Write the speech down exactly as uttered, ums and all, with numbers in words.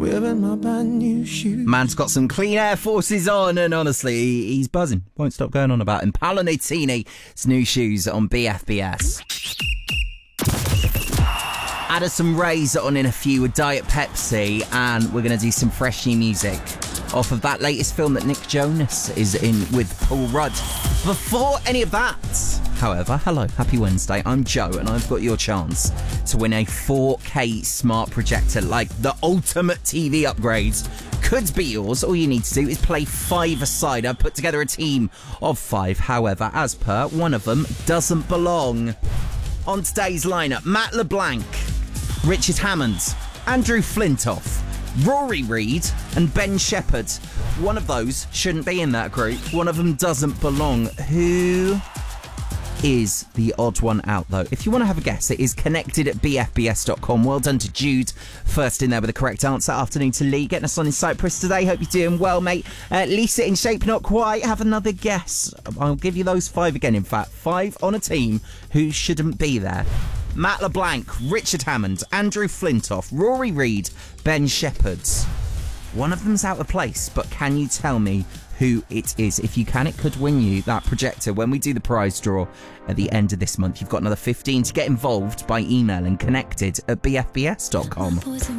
wearing my brand new shoes. Man's got some clean Air Forces on, and honestly, he's buzzing. Won't stop going on about him. Paolo Nutini's new shoes on B F B S. Addison Rae's on in a few with Diet Pepsi, and we're going to do some fresh new music off of that latest film that Nick Jonas is in with Paul Rudd. Before any of that, however, hello, happy Wednesday, I'm Joe, and I've got your chance to win a four K smart projector, like the ultimate T V upgrade. Could be yours. All you need to do is play five-a-side. I've put together a team of five, however, as per, one of them doesn't belong. On today's lineup, Matt LeBlanc, Richard Hammond, Andrew Flintoff, Rory Reid and Ben Shepherd. One of those shouldn't be in that group. One of them doesn't belong. Who is the odd one out, though? If you want to have a guess, it is connected at b f b s dot com. Well done to Jude, first in there with the correct answer. Afternoon to Lee, getting us on in Cyprus today. Hope you're doing well, mate. Uh, Lisa in shape, not quite. Have another guess. I'll give you those five again, in fact. Five on a team who shouldn't be there. Matt LeBlanc, Richard Hammond, Andrew Flintoff, Rory Reid, Ben Shepherd. One of them's out of place, but can you tell me who it is? If you can, it could win you that projector when we do the prize draw at the end of this month. You've got another fifteen to get involved by emailing connected at b f b s dot com.